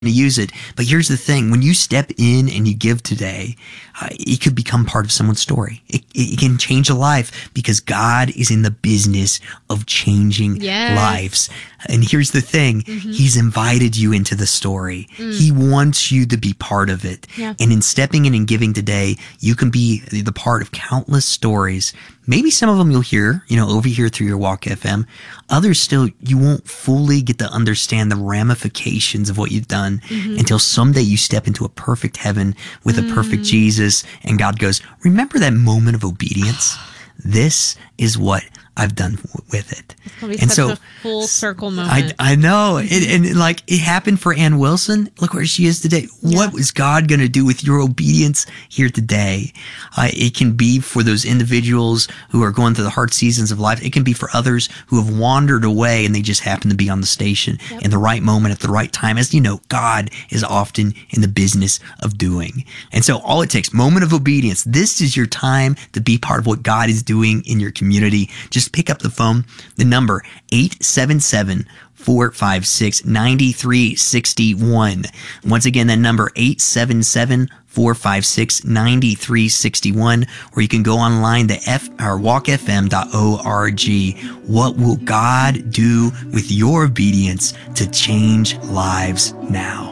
to use it. But here's the thing. When you step in and you give today, it could become part of someone's story. It can change a life because God is in the business of changing lives. And here's the thing. He's invited you into the story. He wants you to be part of it. And in stepping in and giving today, you can be the part of countless stories. Maybe some of them you'll hear, over here through your Walk FM. Others still, you won't fully get to understand the ramifications of what you've done until someday you step into a perfect heaven with a perfect Jesus, and God goes, remember that moment of obedience? This is what I've done with it. It's going to be such a full circle moment. I know. It happened for Ann Wilson. Look where she is today. What is God going to do with your obedience here today? It can be for those individuals who are going through the hard seasons of life. It can be for others who have wandered away and they just happen to be on the station in the right moment at the right time. As you know, God is often in the business of doing. And so all it takes, moment of obedience. This is your time to be part of what God is doing in your community. Just pick up the phone, the number 877-456-9361. Once again, that number 877-456-9361, or you can go online to walkfm.org. What will God do with your obedience to change lives now?